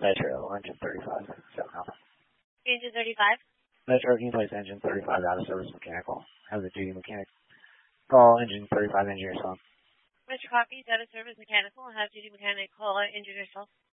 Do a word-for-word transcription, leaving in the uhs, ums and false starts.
Metro, engine thirty-five, seven Alpha. Engine thirty-five? Metro, can you place engine thirty-five out of service mechanical? Have the duty mechanic call engine thirty-five engineer phone. Metro copies out of service mechanical and have duty mechanic call engineer cell.